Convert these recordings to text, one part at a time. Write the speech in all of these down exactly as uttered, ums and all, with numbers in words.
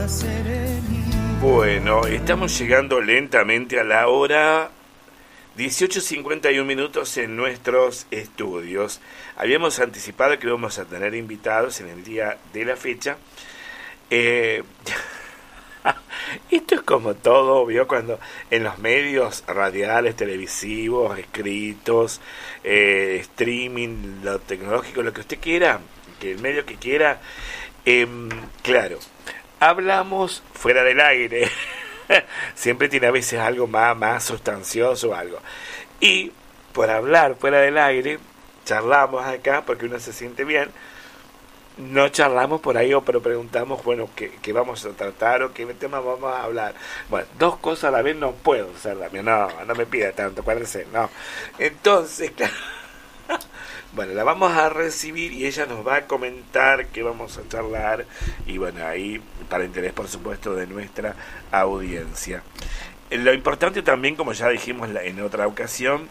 Bueno, estamos llegando lentamente a la hora dieciocho cincuenta y un minutos en nuestros estudios. Habíamos anticipado que íbamos a tener invitados en el día de la fecha. Eh, esto es como todo, ¿vio? Cuando en los medios radiales, televisivos, escritos, eh, streaming, lo tecnológico, lo que usted quiera, que el medio que quiera, eh, claro, hablamos fuera del aire. Siempre tiene a veces algo más, más sustancioso o algo. Y por hablar fuera del aire, charlamos acá porque uno se siente bien. No charlamos por ahí, o pero preguntamos, bueno, ¿qué, qué vamos a tratar o qué tema vamos a hablar? Bueno, dos cosas a la vez no puedo hacer, Damián. No, no me pida tanto, acuérdense, no. Entonces, claro. Bueno, la vamos a recibir y ella nos va a comentar qué vamos a charlar. Y bueno, ahí para interés, por supuesto, de nuestra audiencia. Lo importante también, como ya dijimos en otra ocasión,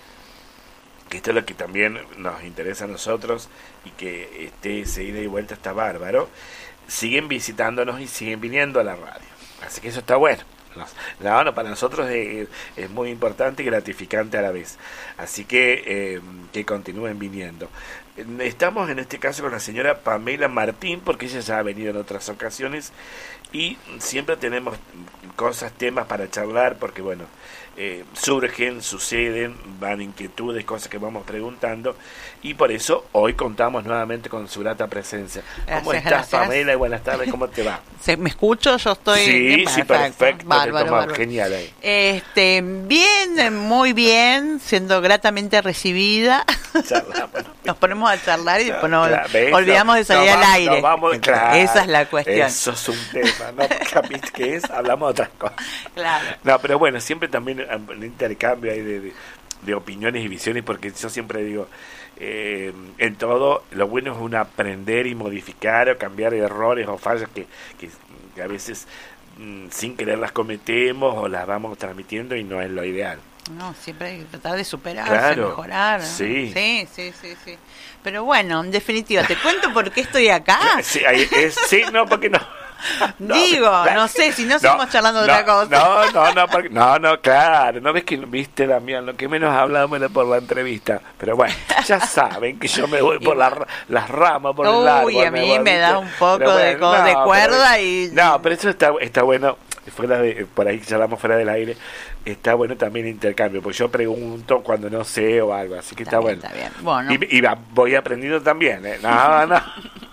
que esto es lo que también nos interesa a nosotros y que esté ese ida y vuelta está bárbaro, siguen visitándonos y siguen viniendo a la radio. Así que eso está bueno. No, no, para nosotros es, es muy importante y gratificante a la vez. Así que eh, que continúen viniendo. Estamos en este caso con la señora Pamela Martín, porque ella ya ha venido en otras ocasiones y siempre tenemos cosas, temas para charlar, porque bueno, eh, surgen, suceden, van inquietudes, cosas que vamos preguntando, y por eso hoy contamos nuevamente con su grata presencia. Gracias, ¿Cómo estás, gracias. Pamela? Y buenas tardes, ¿cómo te va? ¿Se, ¿Me escucho? Yo estoy... Sí, bien, sí, perfecto, bárbaro, te tomas bárbaro. genial ahí. Este, bien, muy bien, siendo gratamente recibida. Charlamos, ¿no? Nos ponemos a charlar y después nos Claro, ¿ves? olvidamos de salir No, al vamos, aire. no vamos, claro, Esa es la cuestión. Eso es un tema, ¿no? ¿Capiste qué es? Hablamos de otras cosas. Claro. No, pero bueno, siempre también el intercambio ahí de, de, de opiniones y visiones, porque yo siempre digo, eh, en todo, lo bueno es un aprender y modificar o cambiar errores o fallas que, que, que a veces mmm, sin querer las cometemos o las vamos transmitiendo y no es lo ideal. No, siempre hay que tratar de superarse, Claro, mejorar. sí. sí, sí, sí, sí. Pero bueno, en definitiva, ¿te cuento por qué estoy acá? Sí, ahí es, sí, no, porque no. No, Digo, claro. no sé, si no seguimos No, charlando de no, otra cosa. No, no, no, porque, no, no, claro, no ves que viste, Damián, lo que menos hablamos era por la entrevista, pero bueno, ya saben que yo me voy por la, las ramas, por el árbol. Uy, a mí me, me da voy, un poco pero de, bueno, co- no, de cuerda pero, y... No, pero eso está, está bueno, fuera de, por ahí charlamos fuera del aire, está bueno también el intercambio, porque yo pregunto cuando no sé o algo, así que está, Está bien, bueno. está bien. Bueno. Y, y va- voy aprendiendo también, ¿eh? No, no.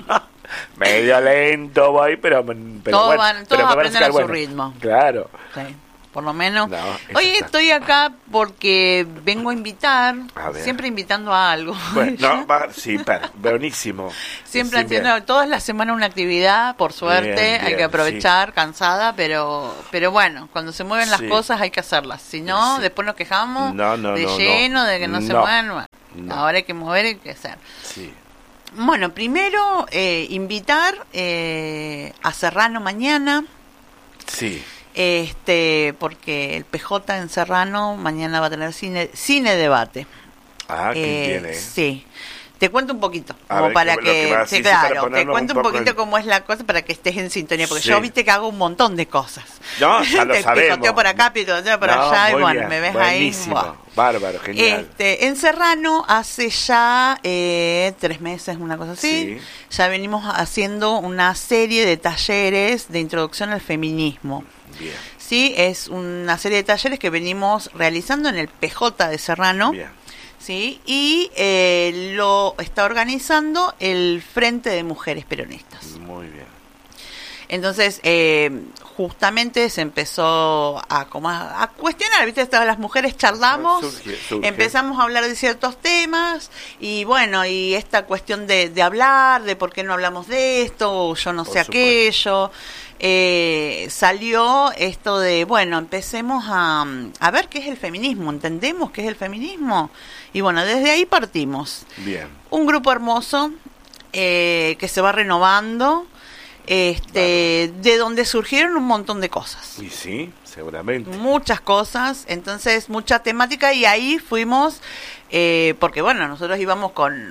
Medio lento voy, pero, pero Todos bueno, van- todos pero me van aprenden sacar a su bueno. ritmo. Claro. Sí, por lo menos. No, eso Hoy está. estoy acá porque vengo a invitar, A ver. siempre invitando a algo. Bueno, no, va, sí, para, buenísimo. Siempre Sí, haciendo bien. todas las semanas una actividad, por suerte, Bien, hay bien, que aprovechar, cansada, pero pero bueno, cuando se mueven las Sí. cosas hay que hacerlas, si no, Sí. después nos quejamos No, no, de no, lleno, no. de que no, se No. mueven. Bueno, No. ahora hay que mover, hay que hacer. Sí. Bueno, primero eh, invitar eh, a Serrano mañana, Sí. este porque el P J en Serrano mañana va a tener cine cine debate. Ah, qué Eh, bien, ¿eh? Sí. Te cuento un poquito, A como ver, para ¿qué- lo que que, vas a sí, decir para claro, te ponernos cuento un un poco poquito en- cómo es la cosa para que estés en sintonía, porque Sí. yo viste que hago un montón de cosas. No, ya lo Te sabemos. picoteo por acá, picoteo por No, allá, y muy bueno, bien, me ves buenísimo, ahí. Buah. bárbaro, genial. Este, en Serrano hace ya eh, tres meses, una cosa así, Sí. ya venimos haciendo una serie de talleres de introducción al feminismo. Bien, Sí, es una serie de talleres que venimos realizando en el P J de Serrano. bien. Sí, y eh, lo está organizando el Frente de Mujeres Peronistas. Muy bien. Entonces, eh, justamente se empezó a, como a, a cuestionar, ¿viste? Todas las mujeres charlamos, Surge, surge. empezamos a hablar de ciertos temas, y bueno, y esta cuestión de, de hablar, de por qué no hablamos de esto, o yo no Por sé supuesto. aquello, eh, salió esto de, bueno, empecemos a, a ver qué es el feminismo, ¿entendemos qué es el feminismo? Y bueno, desde ahí partimos. Bien. Un grupo hermoso eh, que se va renovando, este, de donde surgieron un montón de cosas, Y sí, seguramente. muchas cosas, entonces mucha temática, y ahí fuimos, eh, porque bueno, nosotros íbamos con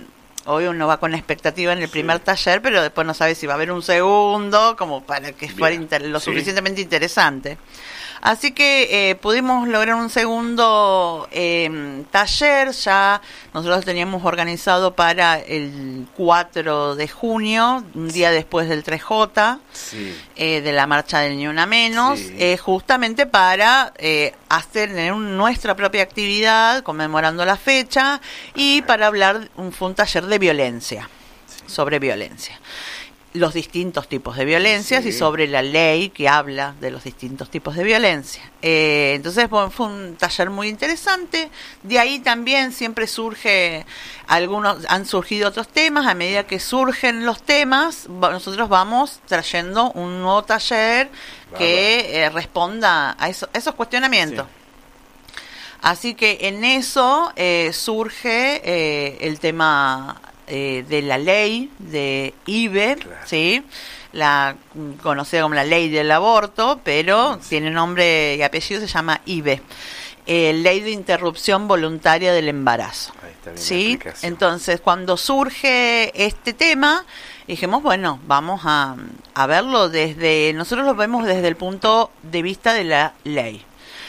Hoy uno va con expectativa en el Sí. primer taller, pero después no sabe si va a haber un segundo, como para que Bien. fuera inter- lo Sí. suficientemente interesante. Así que eh, pudimos lograr un segundo eh, taller. Ya nosotros teníamos organizado para el cuatro de junio, un día después del tres J, Sí. eh, de la marcha del Ni Una Menos, Sí. eh, justamente para eh, hacer tener un- nuestra propia actividad conmemorando la fecha y para hablar, un, fue un taller de violencia, sobre violencia. Los distintos tipos de violencias Sí. y sobre la ley que habla de los distintos tipos de violencia. Eh, entonces, bueno, fue un taller muy interesante. De ahí también siempre surge, algunos han surgido otros temas. A medida que surgen los temas, va- nosotros vamos trayendo un nuevo taller que eh, responda a, eso- a esos cuestionamientos. Sí. Así que en eso eh, surge eh, el tema eh, de la ley de I B E, Claro. ¿sí? La mm, conocida como la ley del aborto, pero Sí. tiene nombre y apellido, se llama I B E, eh, Ley de Interrupción Voluntaria del Embarazo. Ahí está bien la ¿Sí? explicación. Entonces, cuando surge este tema, dijimos, bueno, vamos a, a verlo desde, nosotros lo vemos desde el punto de vista de la ley.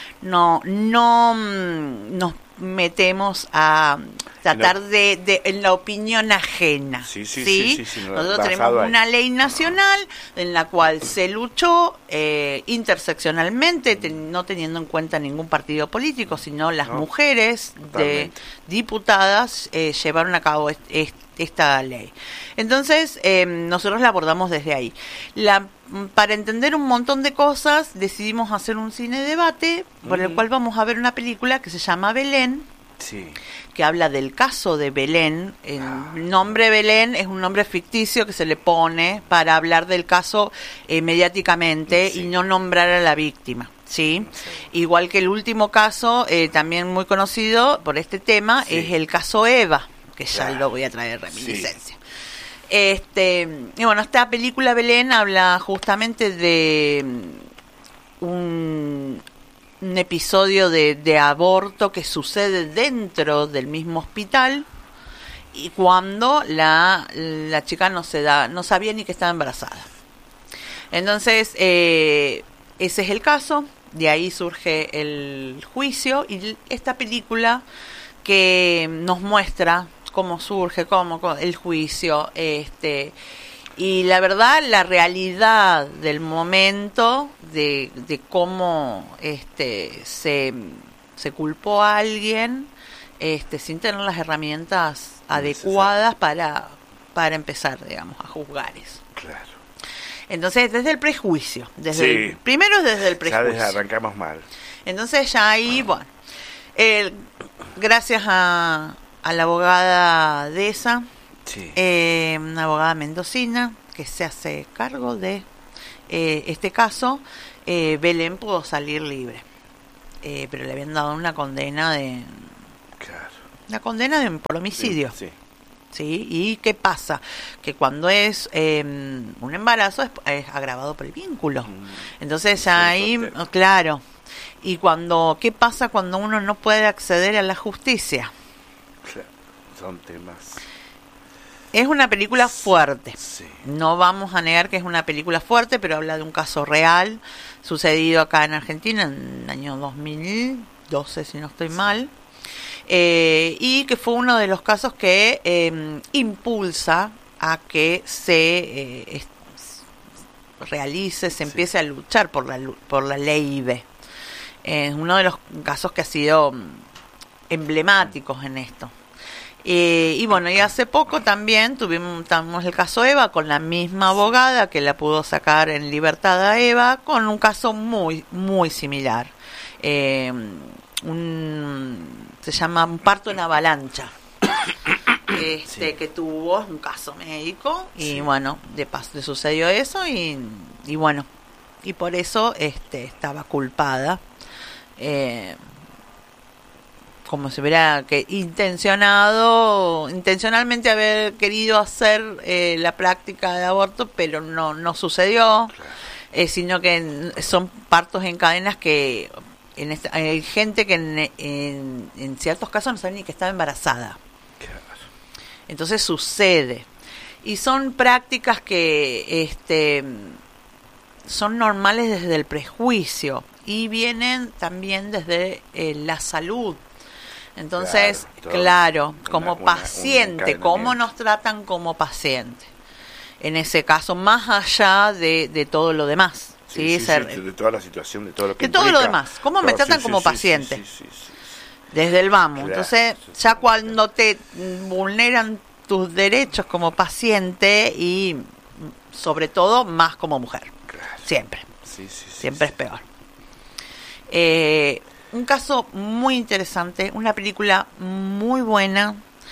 No, no mm, nos metemos a tratar No. de, de en la opinión ajena. Sí, sí, sí, sí, sí, no, Nosotros basado tenemos ahí. una ley nacional en la cual se luchó eh, interseccionalmente, ten- no teniendo en cuenta ningún partido político, sino las No, mujeres de totalmente. diputadas eh, llevaron a cabo est- est- esta ley. Entonces, eh, nosotros la abordamos desde ahí. La, para entender un montón de cosas, decidimos hacer un cine debate, por el Mm. cual vamos a ver una película que se llama Belén, Sí. que habla del caso de Belén. El Ah. nombre Belén es un nombre ficticio que se le pone para hablar del caso eh, mediáticamente Sí. y no nombrar a la víctima. ¿Sí? Sí. Igual que el último caso, eh, también muy conocido por este tema, Sí. es el caso Eva, que ya Claro. lo voy a traer reminiscencia. Este, y bueno, esta película Belén habla justamente de mm, un, un episodio de, de aborto que sucede dentro del mismo hospital y cuando la, la chica no se da, no sabía ni que estaba embarazada. Entonces, eh, ese es el caso, de ahí surge el juicio y esta película que nos muestra cómo surge, cómo, cómo el juicio, este y la verdad la realidad del momento de, de cómo este se, se culpó a alguien este sin tener las herramientas adecuadas para para empezar, digamos, a juzgar eso. Claro. Entonces, desde el prejuicio, desde Sí. el, primero es desde el Ya prejuicio. desde arrancamos mal. Entonces ya ahí, bueno, eh, gracias a, a la abogada de esa, Sí. eh, una abogada mendocina que se hace cargo de eh, este caso, eh, Belén pudo salir libre, eh, pero le habían dado una condena de Claro. una condena de por homicidio. Sí. ¿Sí? ¿Y qué pasa? Que cuando es eh, un embarazo es, es agravado por el vínculo. Mm. Entonces Sí, ahí, total. claro. Y cuando, ¿qué pasa cuando uno no puede acceder a la justicia? Claro. Son temas. Es una película fuerte. Sí. No vamos a negar que es una película fuerte, pero habla de un caso real sucedido acá en Argentina en el año dos mil doce, si no estoy mal. Eh, y que fue uno de los casos que eh, impulsa a que se eh, es- realice, se Sí. empiece a luchar por la lu- por la ley I B E. Es uno de los casos que ha sido mm, emblemáticos en esto. Eh, y bueno, y hace poco también tuvimos, tuvimos el caso Eva con la misma abogada que la pudo sacar en libertad a Eva con un caso muy, muy similar. Eh, un, se llama un parto en avalancha. Este, Sí. que tuvo un caso médico y Sí. bueno, de paso le sucedió eso y, y bueno, y por eso este estaba culpada. Eh, como si hubiera que intencionado, intencionalmente haber querido hacer eh, la práctica de aborto, pero no no sucedió, Claro. eh, sino que en- son partos en cadenas que en esta- hay gente que en, en, en ciertos casos no sabe ni que estaba embarazada. Claro. Entonces sucede. Y son prácticas que este, son normales desde el prejuicio y vienen también desde eh, la salud. Entonces, claro, claro una, como una, paciente, un ¿cómo nos tratan como paciente? En ese caso, más allá de, de todo lo demás. Sí, ¿sí? sí, sí, sí, de toda la situación, de todo lo que De implica. todo lo demás. ¿Cómo me no, tratan sí, como sí, paciente? Sí, sí, sí, sí. Desde el vamos. Claro, Entonces, sí, ya sí, cuando sí. te vulneran tus derechos como paciente y sobre todo más como mujer. Claro. Siempre. Sí, sí, sí, Siempre sí. es peor. Eh, un caso muy interesante, una película muy buena,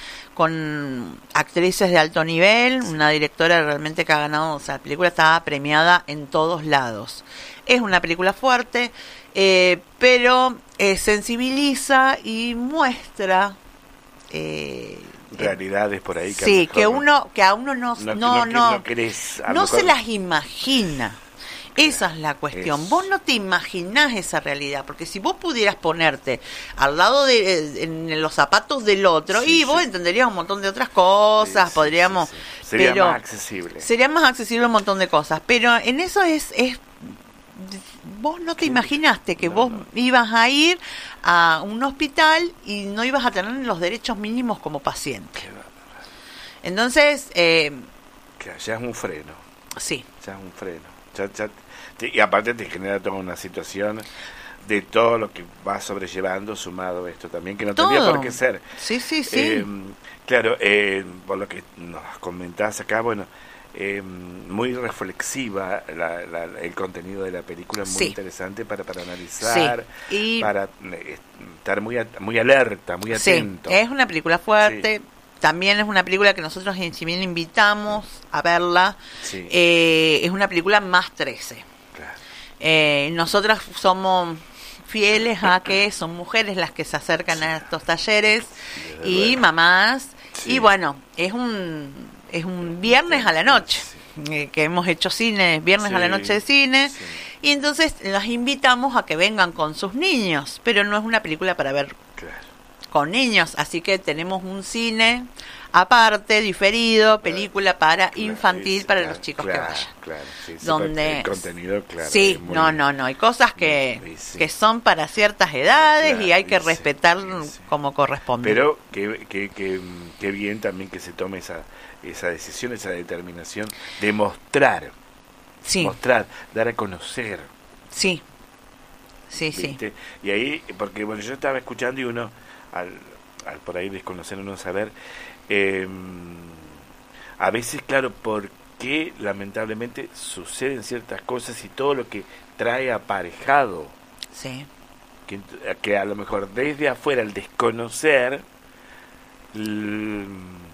con actrices de alto nivel, una directora realmente que ha ganado, o sea, la película está premiada en todos lados. Es una película fuerte, eh, pero eh, sensibiliza y muestra eh, realidades por ahí que sí, a lo mejor que uno que a uno no no, no no, no, no, querés, a lo no mejor... se las imagina. Esa es la cuestión. Es... Vos no te imaginás esa realidad, porque si vos pudieras ponerte al lado de en los zapatos del otro, sí, y vos sí. entenderías un montón de otras cosas, sí, sí, podríamos... sí, sí. Sería pero más accesible. Sería más accesible un montón de cosas, pero en eso es... es vos no te ¿Qué? imaginaste que no, vos no. ibas a ir a un hospital y no ibas a tener los derechos mínimos como paciente. Entonces... Eh, que ya es un freno. Sí. Ya es un freno. Ya, ya, te, y aparte te genera toda una situación de todo lo que va sobrellevando sumado esto también, que no todo. tendría por qué ser. Sí, sí, sí. Eh, claro, eh, por lo que nos comentás acá, bueno, eh, muy reflexiva la, la, el contenido de la película, muy sí. interesante para, para analizar, sí. y para eh, estar muy, muy alerta, muy atento. Sí, es una película fuerte. Sí. También es una película que nosotros, si bien invitamos a verla, sí. eh, es una película más trece. Claro. Eh, nosotras somos fieles a que son mujeres las que se acercan sí. a estos talleres Desde y luego. mamás. Sí. Y bueno, es un es un viernes a la noche, sí. eh, que hemos hecho cine, viernes sí. a la noche de cine. Sí. Y entonces las invitamos a que vengan con sus niños, pero no es una película para ver claro. con niños, así que tenemos un cine aparte, diferido, película para claro, infantil es, para claro, los chicos claro, que vayan. Claro, sí, donde el contenido, claro. Sí, muy, no, no, no, hay cosas que, muy, sí. que son para ciertas edades claro, y hay que sí, respetar sí. como corresponde. Pero que, que, que, que bien también que se tome esa, esa decisión, esa determinación de mostrar, sí. mostrar, dar a conocer. Sí, sí, ¿viste? sí. Y ahí, porque bueno, yo estaba escuchando y uno, al, al por ahí desconocer o no saber, eh, a veces, claro, por qué lamentablemente suceden ciertas cosas y todo lo que trae aparejado. Sí. Que, que a lo mejor desde afuera, al desconocer, l,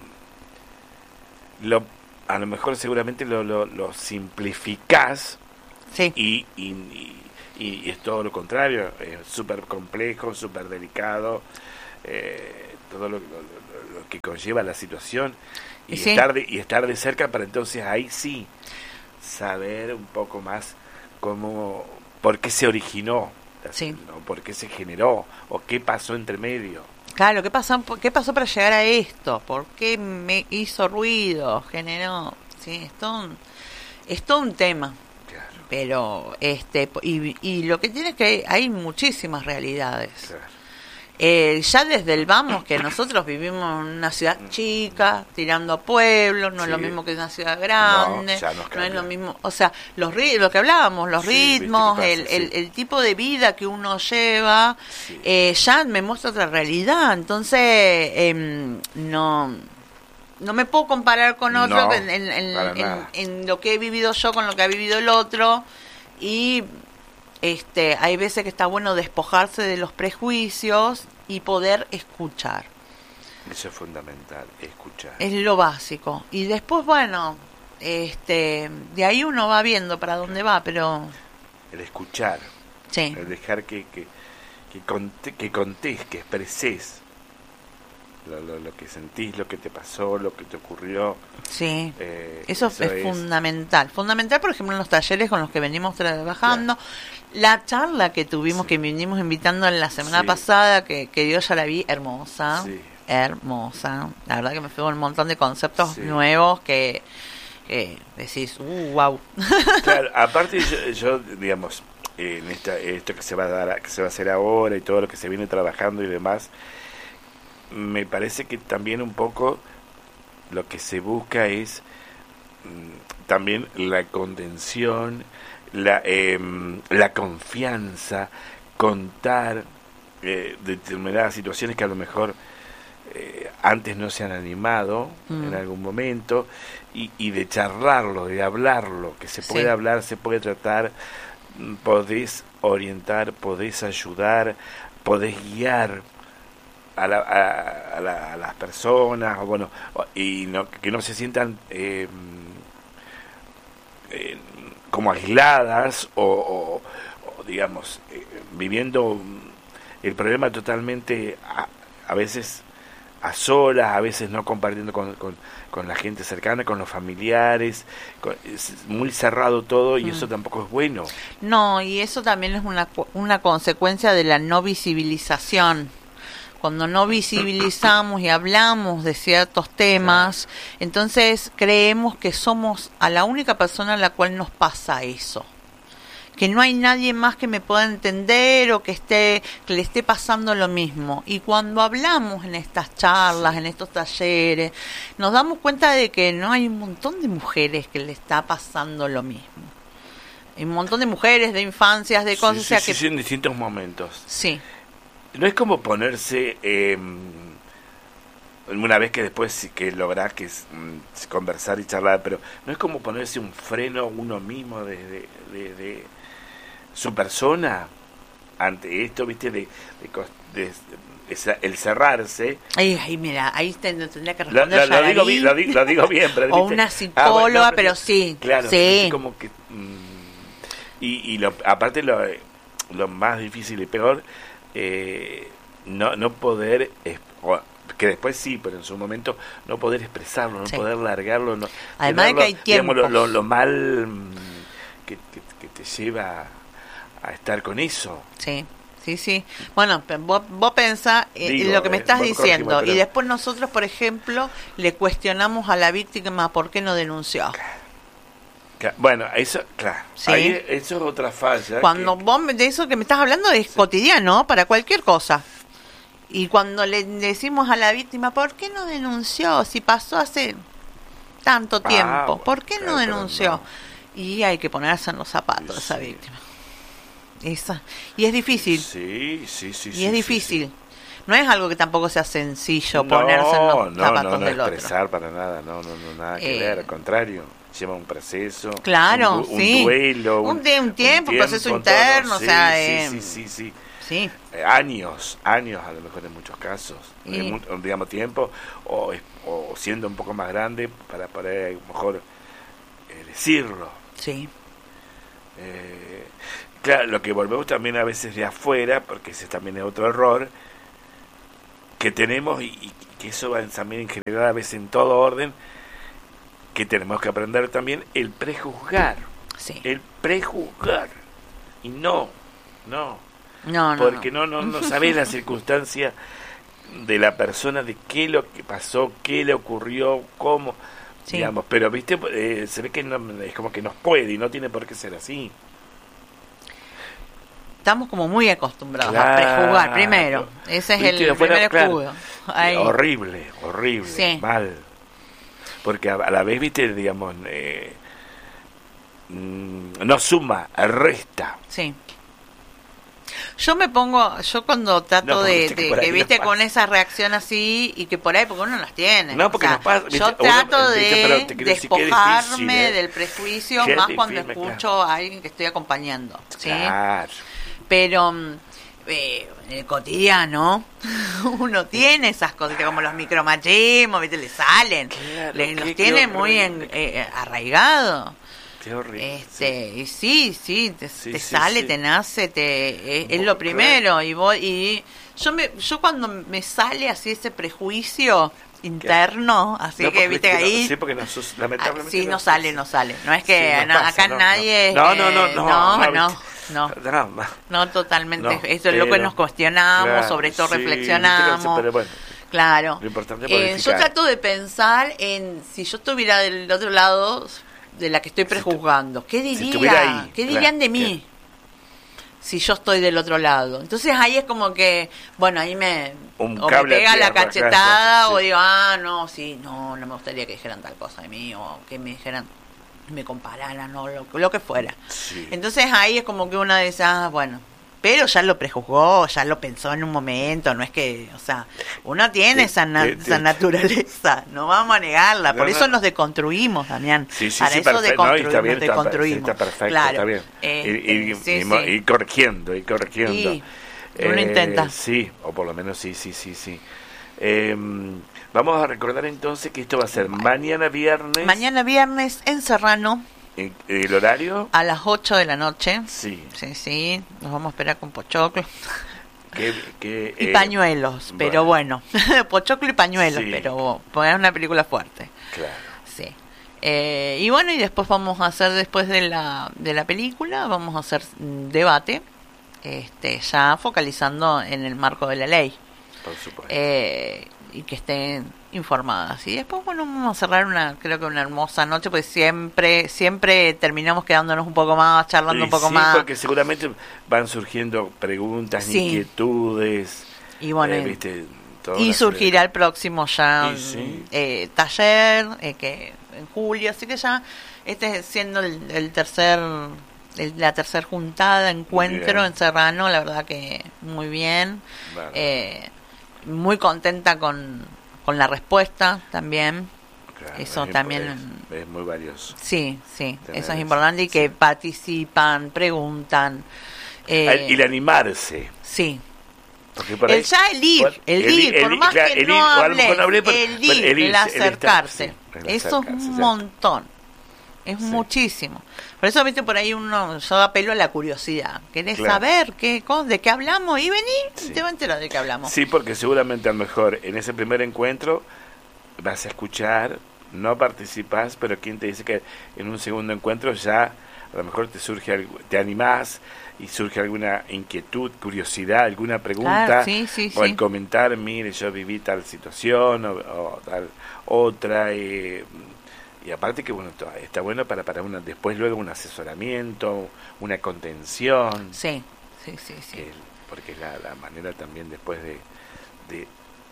lo, a lo mejor seguramente lo, lo, lo simplificás. Sí. Y, y, y, y es todo lo contrario, es súper complejo, súper delicado, eh, todo lo, lo, lo, lo que conlleva la situación y, sí. estar de, y estar de cerca para entonces ahí sí saber un poco más cómo, por qué se originó, sí. ¿no? Por qué se generó o qué pasó entre medio. Claro, ¿qué pasó, ¿qué pasó para llegar a esto? ¿Por qué me hizo ruido? Generó, sí, es todo un, es todo un tema. Pero este y, y lo que tiene es que hay muchísimas realidades. Claro. Eh, ya desde el vamos, que nosotros vivimos en una ciudad chica, tirando a pueblos, no sí. es lo mismo que una ciudad grande, no, no es lo mismo, o sea, los lo que hablábamos, los sí, ritmos, pasa, el, sí. el, el tipo de vida que uno lleva, sí. eh, ya me muestra otra realidad, entonces eh, no... No me puedo comparar con otro no, en, en, en, en, en lo que he vivido yo con lo que ha vivido el otro. Y este hay veces que está bueno despojarse de los prejuicios y poder escuchar. Eso es fundamental, escuchar. Es lo básico. Y después, bueno, este de ahí uno va viendo para dónde va, pero... El escuchar. Sí. El dejar que, que, que, conté, que contés, que expreses. Lo, lo, lo que sentís, lo que te pasó, lo que te ocurrió. Sí, eh, eso, eso es, es fundamental. Fundamental, por ejemplo, en los talleres con los que venimos trabajando. Claro. La charla que tuvimos, sí. que vinimos invitando en la semana sí. pasada, que, que yo ya la vi, hermosa. Sí. hermosa. La verdad que me fue un montón de conceptos Sí. nuevos que, que decís, uh, wow. Claro, aparte yo, yo, digamos, en esta, esto que se va a dar, que se va a hacer ahora y todo lo que se viene trabajando y demás, me parece que también un poco lo que se busca es mm, también la contención, la, eh, la confianza, contar eh, determinadas situaciones que a lo mejor eh, antes no se han animado Mm. en algún momento, y, y de charlarlo, de hablarlo, que se puede Sí. hablar, se puede tratar, mm, podés orientar, podés ayudar, podés guiar a, la, a, a, la, a las personas, o bueno, o- y no, que no se sientan eh, eh, como aisladas o, o, o, digamos, eh, viviendo el problema totalmente a, a veces a solas, a veces no compartiendo con, con, con la gente cercana, con los familiares, con- es muy cerrado todo y Mm. eso tampoco es bueno. No, y eso también es una, cu- una consecuencia de la no visibilización. Cuando no visibilizamos y hablamos de ciertos temas, entonces creemos que somos a la única persona a la cual nos pasa eso. Que no hay nadie más que me pueda entender o que esté que le esté pasando lo mismo. Y cuando hablamos en estas charlas, en estos talleres, nos damos cuenta de que no hay un montón de mujeres que le está pasando lo mismo. Hay un montón de mujeres, de infancias, de cosas, Sí, o sea sí, que sí, en distintos momentos. sí, No es como ponerse, eh, una vez que después sí que lográs que es, mm, conversar y charlar, pero no es como ponerse un freno uno mismo de, de, de- de su persona ante esto, viste, de, de cos- de- esa- el cerrarse. ahí, ahí mira, ahí te- tendría que Lo, responder lo- lo digo, Yaraví. bien- lo, di- lo digo bien, pero O ¿viste? una Ah, psicóloga, bueno, no, pero sí, Claro, sí. ¿viste? Como que... mm, y y lo, aparte lo, lo más difícil y peor, eh, no, no poder... es- o- que después sí, pero en su momento no poder expresarlo, no Sí. poder largarlo. No, Además de que hay digamos, lo, tiempos. lo, lo mal mm, que, que, que te lleva a estar con eso. Sí, sí, sí. Bueno, pe- vos, vos pensás eh, Digo, lo que me eh, estás vos diciendo corregime, pero- y después nosotros, por ejemplo, le cuestionamos a la víctima por qué no denunció. Cla- Bueno, eso, claro, Sí. ahí eso es otra falla. Cuando que- vos me- de eso que me estás hablando es cotidiano para cualquier cosa. Y cuando le decimos a la víctima, ¿por qué no denunció? Si pasó hace tanto Ah, tiempo, bueno, ¿por qué no claro, pero denunció? no. Y hay que ponerse en los zapatos de esa Sí. víctima. Esa. Y es difícil. Sí, sí, sí. Y sí, es sí, difícil. sí. No es algo que tampoco sea sencillo No, ponerse en los no, zapatos no, no del otro. expresar para nada, no, no, no, nada que Eh, ver, al contrario, lleva un proceso, Claro, un, du- un sí. duelo, Un de- un tiempo, un proceso todo, interno, o sí, sea, sí, eh, sí, sí, sí. Sí, Eh, años, años a lo mejor en muchos casos, Y- en mu- digamos tiempo, o, es- o siendo un poco más grande para poder a lo mejor eh, decirlo. sí. Eh, claro, lo que volvemos también a veces de afuera, porque ese también es otro error que tenemos, y, y que eso va en- también en general a veces en todo orden, que tenemos que aprender también el prejuzgar, Sí. el prejuzgar, y no, no, No, no. porque no. no, no, no sabés la circunstancia de la persona, de qué lo que pasó, qué le ocurrió, cómo, Sí. digamos, pero viste, eh, se ve que no, es como que nos puede y no tiene por qué ser así. Estamos como muy acostumbrados Claro. a prejuzgar primero. Ese es el Viste, afuera, primer claro. escudo. Ahí. Horrible, horrible, Sí. mal. Porque a, a la vez, viste, digamos, eh, mm, no suma, resta. Sí. Yo me pongo, yo cuando trato No, porque de, viste que de- por ahí que nos viste pasa. con esa reacción así y que por ahí, porque uno las tiene. No, o porque sea, nos pasa, viste, yo uno, trato viste, de pero te quiero decir que es despojarme difícil, ¿eh? del prejuicio, Que es más cuando difícil, escucho claro. a alguien que estoy acompañando. ¿sí? Claro. Pero mm, eh, en el cotidiano uno tiene esas cosas como los micromachismos, ¿viste? Le salen, Claro, le, qué- los qué tiene muy horrible. en, eh, arraigado. Qué horrible. Este, y sí, sí, te, Sí, te sí, sale, sí. te nace, te es, es Vos, lo primero y vos y yo me yo cuando me sale así ese prejuicio interno, así No, que porque viste que no- ahí sí, porque nosotros, ah, lamentablemente sí no sale, no sale. No es Sí, que nos no, pasa, acá no, nadie no. No, no, eh, no, no, no, no, viste. no, No, no, no, totalmente. No, Esto es lo que pero- nos cuestionamos, claro, sobre esto sí, reflexionamos. pero bueno, Claro. Lo importante es Eh, yo modificar. trato de pensar en si yo estuviera del otro lado de la que estoy prejuzgando, ¿qué si diría? estuviera ahí, ¿Qué claro, dirían de mí? que- Si yo estoy del otro lado. Entonces ahí es como que, bueno, ahí me, Un o me cable a pega la tierra, cachetada claro, o sí. digo, ah, no, sí, no, no me gustaría que dijeran tal cosa de mí o que me dijeran, me compararan o lo, lo que fuera. Sí. Entonces ahí es como que una de esas, bueno, pero ya lo prejuzgó, ya lo pensó en un momento, no es que, o sea, uno tiene Te- esa, na- te- te- esa naturaleza, no vamos a negarla, por No, eso no. nos deconstruimos, Damián, Sí, sí, para sí, eso perfecto. No, y deconstruimos, está bien, está, sí, deconstruimos. está perfecto, Claro. está bien. Eh, y, y- sí, y mo- sí. y corrigiendo, y corrigiendo. Sí, uno intenta. Sí, o por lo menos sí, sí, sí, sí. Eh, vamos a recordar entonces que esto va a ser mañana viernes. Mañana viernes en Serrano, ¿En- ¿El horario? a las ocho de la noche. Sí. Sí, sí, nos vamos a esperar con pochoclo Que, que, y eh, pañuelos, pero bueno, pochoclo y pañuelos, Sí. pero es una película fuerte. Claro. Sí. Eh, y bueno, y después vamos a hacer, después de la, de la película, vamos a hacer un debate, este, ya focalizando en el marco de la ley, Por supuesto. eh, y que estén informadas. Y después, bueno, vamos a cerrar una, creo que una hermosa noche, pues siempre, siempre terminamos quedándonos un poco más, charlando Y un poco sí, más. porque seguramente van surgiendo preguntas, Sí. inquietudes. Y bueno, eh, y- ¿viste? Toda Y una surgirá serie el próximo ya Y sí. eh, taller, eh, que en julio, así que ya este siendo el, el tercer, el- la tercer juntada, encuentro Bien. en Serrano, la verdad que muy bien, de- Bueno, eh, muy contenta con, con la respuesta también, claro, eso es- también, Es, es muy valioso. sí, sí, Tener eso es eso, importante y que sí. participan, preguntan, eh, Ah, y el animarse. sí. Porque por ahí- El ya el ir, por- el ir, por ir, más claro, que el no ir, o a lo hables, mejor no hablé, pero- el pero ir, el ir, el el estar, acercarse, sí, el eso es acercarse, un ya. montón, es Sí. muchísimo. Por eso, viste, por ahí uno, yo apelo a la curiosidad, querés Claro. saber qué cosa, de qué hablamos y vení, Sí. y te va a enterar de qué hablamos. Sí, porque seguramente a lo mejor en ese primer encuentro vas a escuchar, no participás, pero quién te dice que en un segundo encuentro ya a lo mejor te surge algo, te animás y surge alguna inquietud, curiosidad, alguna pregunta, Claro, sí, sí, o sí. el comentar, mire, yo viví tal situación o, o tal otra, eh, y aparte que bueno, to- está bueno para para una después luego un asesoramiento, una contención, Sí, sí, sí, sí. que- porque es la, la manera también después de, de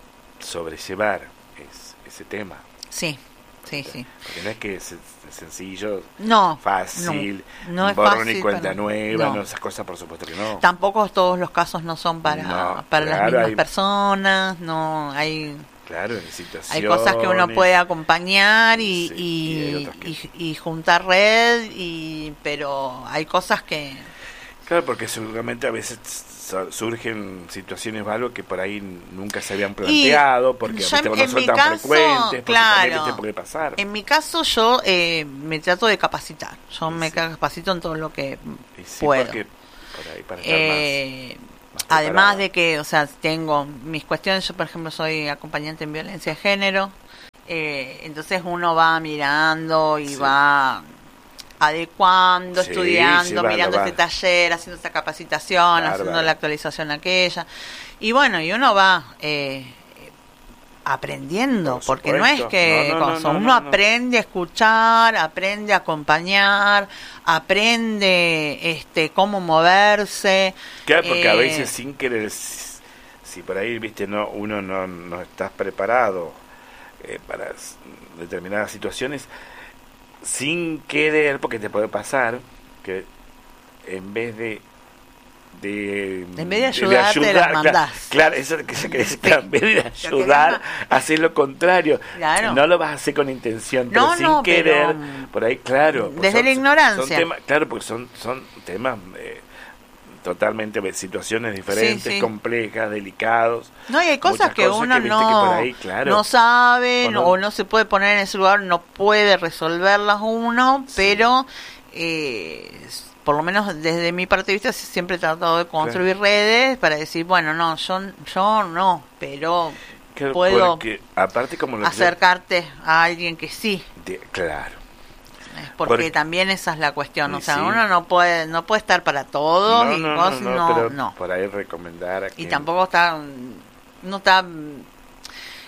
sobrellevar es, ese tema. Sí, sí, sí. Porque no es que es, es sencillo, No, fácil, no, no es borrón fácil y cuenta para- nueva, no. no, esas cosas por supuesto que no. Tampoco todos los casos no son para, No, para las claro, mismas hay- personas, no hay... Claro, en situaciones. Hay cosas que uno puede acompañar y, Sí, y, y hay otras que- y- y juntar red, y pero hay cosas que... Claro, porque seguramente a veces su- surgen situaciones o algo que por ahí nunca se habían planteado, porque yo ¿viste? en- no en son mi tan caso, frecuentes, porque claro, también ¿viste? puede pasar. En mi caso yo eh, me trato de capacitar, yo Sí, me sí. capacito en todo lo que Y sí, puedo. porque por ahí para estar Eh, más, más además preparado. de que, o sea, tengo mis cuestiones, yo por ejemplo soy acompañante en violencia de género, eh, entonces uno va mirando y Sí. va adecuando, Sí, estudiando, sí, va, mirando va. este taller, haciendo esta capacitación, Bárbaro. haciendo la actualización aquella, y bueno, y uno va eh, aprendiendo, Por porque no es supuesto. que No, no, no, cosa, no, uno no, no. aprende a escuchar, aprende a acompañar, aprende este cómo moverse. Claro, porque a eh, veces sin querer, si si por ahí, viste, no uno no, no estás preparado eh, para s- determinadas situaciones, sin querer, porque te puede pasar que en vez de de En vez de ayudar, te las claro, mandás. claro, eso es lo que se quiere decir, claro, en vez de ayudar, hacer lo contrario. Claro. No lo vas a hacer con intención, pero No, sin no, querer, pero, por ahí, claro. pues desde son- la ignorancia. son temas- claro, porque son, son temas eh, totalmente, eh, situaciones diferentes, Sí, sí. complejas, delicados. No, y hay cosas Muchas que cosas uno que viste no, que por ahí, claro. no sabe O no- no- o no se puede poner en ese lugar, no puede resolverlas uno, Sí. pero eh, por lo menos desde mi parte de vista siempre he tratado de construir redes para decir, bueno, no, yo, yo no, pero Claro, puedo porque aparte como lo que yo- acercarte a alguien que sí. de- claro. Es porque Porque- también esa es la cuestión, Y o sea, sí. uno no puede no puede estar para todos No, y no, cosas, no, no, no, pero no. por ahí recomendar a Y quien- tampoco está no está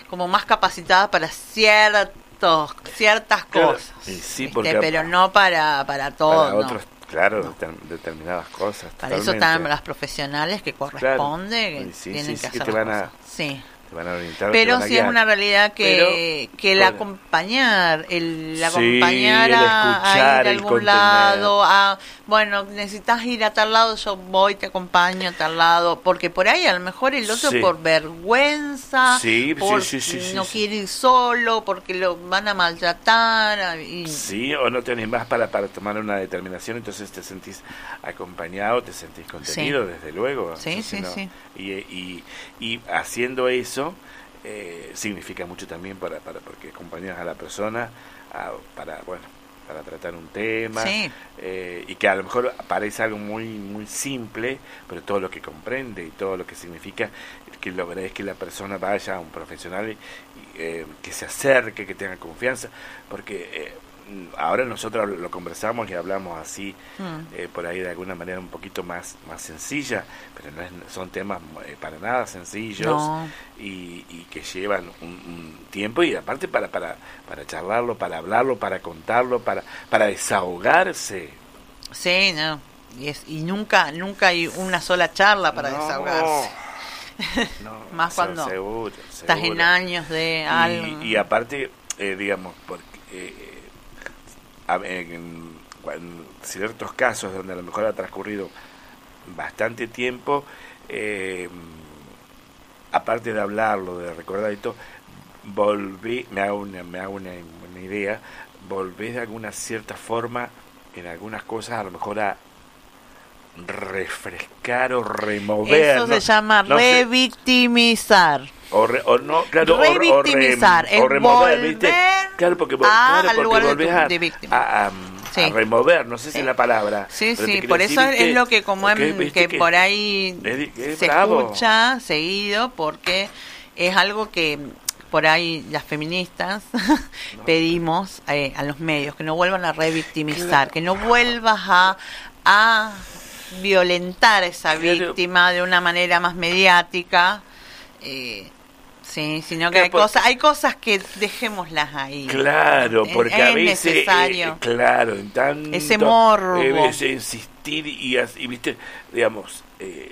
como más capacitada para ciertos ciertas claro, cosas, y sí, ¿viste? porque Pero no para para todo, para no. otros, claro, No. determ- determinadas cosas. Para eso totalmente. están las profesionales que corresponde, Claro. que Sí, tienen sí, que sí, que hacer te las van a- cosas. Sí. Te van a orientar, te Pero van a sí es guiar. una realidad que, Pero, que el bueno. acompañar, el Sí, acompañar el a, a escuchar, ir a el algún contener. lado, a, bueno, necesitas ir a tal lado, yo voy, te acompaño a tal lado, porque por ahí a lo mejor el otro Sí. por vergüenza, Sí, por sí, sí, sí, no sí, quiere ir solo, porque lo van a maltratar. Y, Sí, o no te animás para, para tomar una determinación, entonces te sentís acompañado, te sentís contenido, desde luego. Sí, Entonces, sí, no. sí. Y, y, y haciendo eso, eh, significa mucho también para, para porque acompañas a la persona a- para, bueno, para tratar un tema, Sí. eh, y que a lo mejor parece algo muy muy simple, pero todo lo que comprende y todo lo que significa, que lo verdad es que la persona vaya a un profesional y, eh, que se acerque, que tenga confianza, porque eh, ahora nosotros lo conversamos y hablamos así, Mm. eh, por ahí de alguna manera un poquito más más sencilla, pero no es, son temas eh, para nada sencillos. No. Y, y que llevan un, un tiempo, y aparte para para para charlarlo, para hablarlo, para contarlo, para para desahogarse. Sí, no. Y, es, y nunca nunca hay una sola charla para No, desahogarse. no, Más se- cuando seguro, Estás seguro. en años de algo. Y, y aparte, eh, digamos, porque eh, a- en, en ciertos casos donde a lo mejor ha transcurrido bastante tiempo, eh, aparte de hablarlo, de recordar y todo, volví, me hago una, me hago una, una idea, volvés de alguna cierta forma en algunas cosas a lo mejor a refrescar o remover. Eso ¿no? se llama No sé, revictimizar. o, re- o no, claro, o- Revictimizar, o, re- es o remover, volver ¿viste? Claro, porque, vo- a- claro, al porque lugar de volvés tu- a, de víctima. a, a- Sí. a remover, no sé si Sí. es la palabra. Sí, pero te sí, quiero por decir, eso ¿viste? es lo que como Porque, em- ¿viste? que por ahí es di- es se bravo. escucha seguido, porque es algo que por ahí las feministas pedimos eh, a los medios, que no vuelvan a revictimizar, Claro. que no vuelvas a, a violentar a esa Claro. víctima de una manera más mediática. eh, Sí, sino que Claro, hay porque- cosas, hay cosas que dejémoslas ahí. Claro, Es- porque es a veces, eh, necesario. eh, claro, en tanto, Ese morbo. eh, ese insistir y, as- y viste, digamos, eh,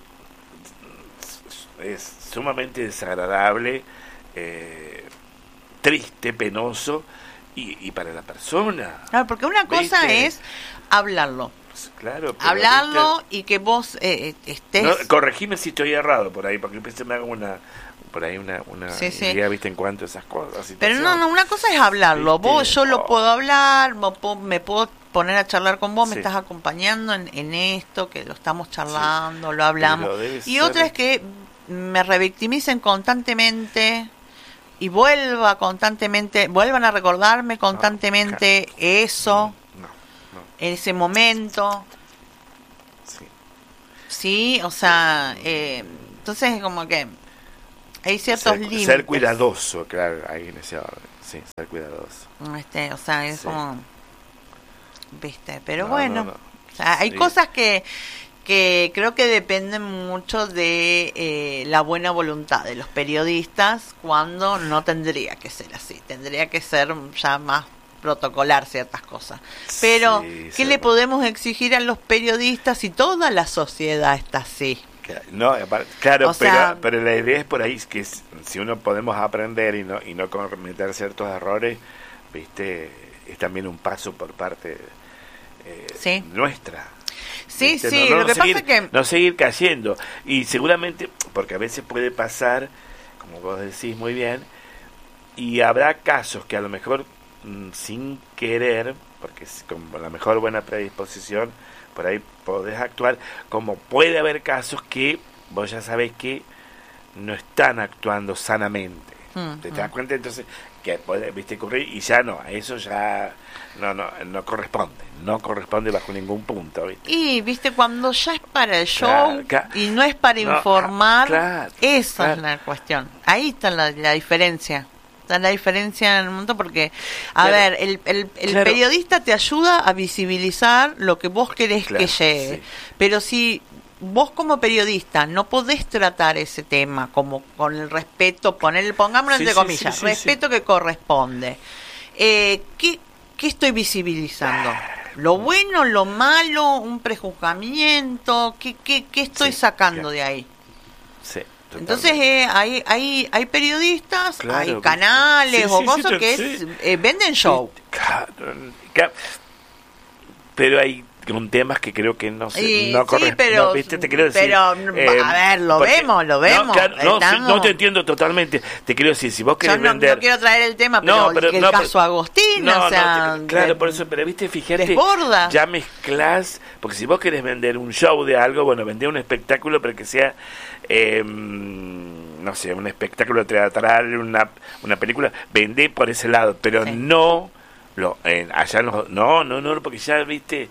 es sumamente desagradable, eh, triste, penoso, y, y para la persona. Claro, porque una cosa ¿Viste? es hablarlo, Claro, pero, hablarlo ¿viste? y que vos eh, estés... No, corregime si estoy errado por ahí, porque empecé me hago una por ahí una, una Sí, sí. idea, viste, en cuanto a esas cosas. Pero situaciones. no, no, una cosa es hablarlo. ¿Viste? Vos, yo lo Oh. puedo hablar, vos po- me puedo poner a charlar con vos, me Sí. estás acompañando en, en esto, que lo estamos charlando, lo hablamos. Pero debe Y ser- otra es que me revictimicen constantemente y vuelva constantemente, vuelvan a recordarme constantemente eso, No, no, ese momento. sí. Sí, o sea, eh, entonces es como que hay ciertos ser, límites. ser cuidadoso, claro, ahí en ese orden. Sí, ser cuidadoso. Este, o sea, es Sí. como, viste, pero No, bueno, no, no. o sea, hay Sí. cosas que que creo que dependen mucho de eh, la buena voluntad de los periodistas, cuando no tendría que ser así, tendría que ser ya más protocolar ciertas cosas. Pero, Sí, ¿qué sí, le no. podemos exigir a los periodistas si toda la sociedad está así? Claro, no, aparte- claro, O sea- pero, pero la idea es por ahí es que s- si uno podemos aprender y no y no cometer ciertos errores, viste, es también un paso por parte eh, Sí. nuestra. Sí, ¿Viste? sí, No- no lo que seguir, pasa es que... no seguir cayendo, y seguramente, porque a veces puede pasar, como vos decís muy bien, y habrá casos que a lo mejor mm, sin querer, porque s- con la mejor buena predisposición, por ahí podés actuar, como puede haber casos que vos ya sabés que no están actuando sanamente. Mm, ¿Te mm. das cuenta? Entonces, que puede, viste, ocurrir, y ya no, a eso ya no, no, no corresponde, no corresponde bajo ningún punto, ¿viste? Y, viste, cuando ya es para el show Claro, claro. y no es para No, informar, claro, esa claro. es la cuestión. Ahí está la, la diferencia. Está la diferencia en el mundo porque, a Claro. ver, el, el, el Claro. periodista te ayuda a visibilizar lo que vos querés Claro, que llegue. sí. Pero si vos como periodista no podés tratar ese tema como con el respeto, poner, pongámoslo Sí, entre sí, comillas, sí, sí, respeto sí. que corresponde. Eh, ¿qué, ¿Qué estoy visibilizando? ¿Lo bueno, lo malo, un prejuzgamiento? ¿Qué, qué, qué estoy Sí, sacando claro. de ahí? Sí, Entonces eh, hay, hay, hay periodistas, Claro, hay ¿viste? canales Sí, o sí, cosas sí, que sí. es, eh, venden show. Claro, claro. Pero hay con temas que creo que no sé, Y, no sí, corresponden. pero, No, ¿viste? Te quiero decir, pero eh, a ver, lo porque- vemos, lo vemos. No, claro, no, Estamos- sí, no te entiendo totalmente. Te quiero decir, si vos Yo querés no, vender... no quiero traer el tema, pero, No, el- pero- el, no, caso pero- Agostín, No, o sea... no, te- claro, de- por eso, pero viste, fíjate, desborda. ya mezclas, porque si vos querés vender un show de algo, bueno, vender un espectáculo, pero que sea, eh, no sé, un espectáculo teatral, una, una película, vendé por ese lado, pero Sí. no, lo, eh, allá no, no, no, no, porque ya, viste...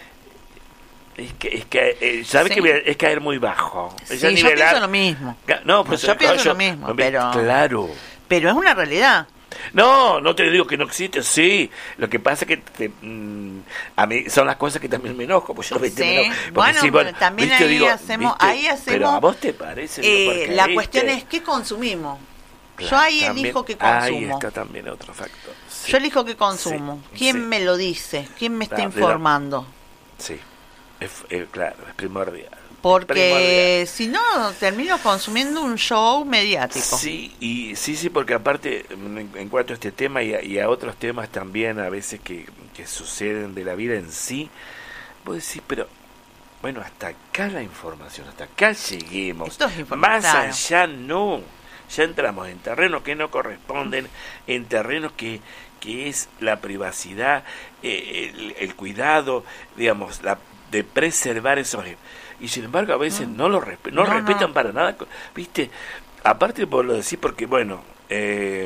Es que, es que eh, ¿sabes Sí. que es caer muy bajo? Sí, Es ya yo nivelar- pienso lo mismo. No, pues, Yo pienso yo- lo mismo, no, pero- Claro. Pero es una realidad. No, no te digo que no existe, sí. Lo que pasa es que te, mm, a mí son las cosas que también me enojo, pues yo viste, Sí. me enojo, porque Bueno, sí, pero también viste, ahí digo, hacemos- viste, ahí hacemos, pero a vos te parece, digo, Eh, porque, la viste, cuestión es qué consumimos. Yo claro, ahí también- elijo qué Ahí consumo. está también otro factor. Sí, Yo elijo qué consumo. Sí, ¿Quién sí. me lo dice? ¿Quién me está Claro, de la- informando? Sí, es, eh, claro, es primordial. Porque si no, termino consumiendo un show mediático. Sí, y sí, sí, porque aparte, en, en cuanto a este tema y a, y a otros temas también a veces que, que suceden de la vida en sí, vos decís, pero bueno, hasta acá la información, hasta acá lleguemos. Esto es inform- Más claro. allá no, ya entramos en terrenos que no corresponden, en terrenos que, que es la privacidad, eh, el, el cuidado, digamos, la, de preservar esos... Y sin embargo a veces Mm. no lo respe- no, No, respetan no. para nada, ¿viste? Aparte por lo decir porque, bueno, eh,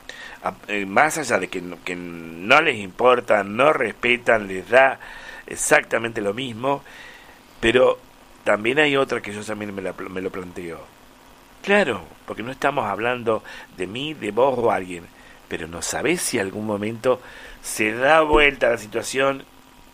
a- eh, más allá de que no, que no les importa, no respetan, les da exactamente lo mismo, pero también hay otra que yo también me, la, me lo planteo. Claro, porque no estamos hablando de mí, de vos o alguien, pero no sabés si algún momento se da vuelta la situación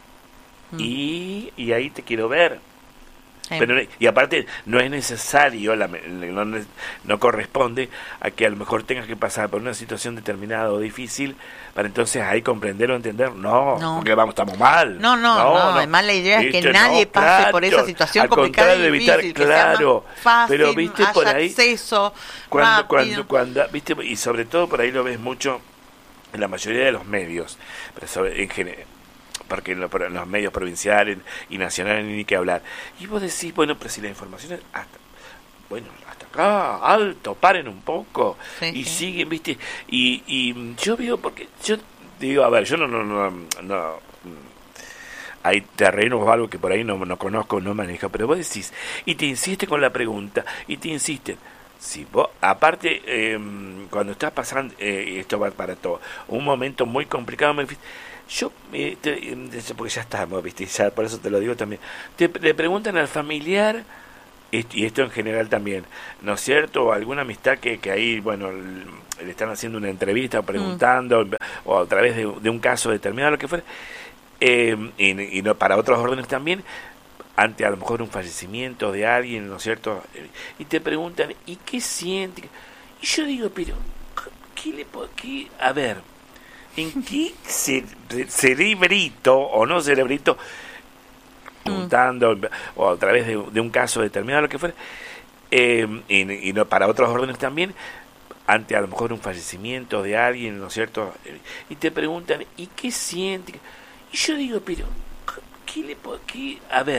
Mm. y, y ahí te quiero ver. Sí. Pero, y aparte no es necesario, la, no, no corresponde a que a lo mejor tengas que pasar por una situación determinada o difícil para entonces ahí comprender o entender. No, No. porque vamos, estamos mal. No, no, no, además la idea es que ¿Viste? nadie No, pase por esa claro, situación al complicada y contrario, difícil, evitar, que sea claro, más fácil, pero viste haya por ahí acceso cuando, rápido. cuando, cuando, viste, y sobre todo por ahí lo ves mucho en la mayoría de los medios, pero sobre, en general, porque en, lo, en los medios provinciales y nacionales ni que hablar. Y vos decís, bueno, pero si la información es hasta, bueno, hasta acá, alto, paren un poco, Sí, y sí. siguen, viste, y, y yo veo, porque yo digo, a ver, yo no, no, no, no hay terrenos o algo que por ahí no, no conozco, no manejo, pero vos decís, y te insiste con la pregunta, y te insisten. Si vos, aparte, eh, cuando estás pasando, eh, y esto va para todo, un momento muy complicado, me, yo, eh, te, porque ya estamos, ¿viste? Ya, por eso te lo digo también, te, le preguntan al familiar, y esto en general también, ¿no es cierto? O alguna amistad que, que ahí, bueno, le están haciendo una entrevista, preguntando, mm. o a través de, de un caso determinado, lo que fuera, eh, y, y no, para otros órdenes también, ante a lo mejor un fallecimiento de alguien, ¿no es cierto? Y te preguntan, ¿y qué siente? Y yo digo, pero, ¿qué le puedo...? Qué? A ver, ¿en qué ce, cerebrito o no cerebrito, preguntando, mm. o a través de, de un caso determinado, lo que fuera, eh, y, y no, para otros órdenes también, ante a lo mejor un fallecimiento de alguien, ¿no es cierto? Y te preguntan, ¿y qué siente? Y yo digo, pero, ¿qué le puedo...? Qué? A ver,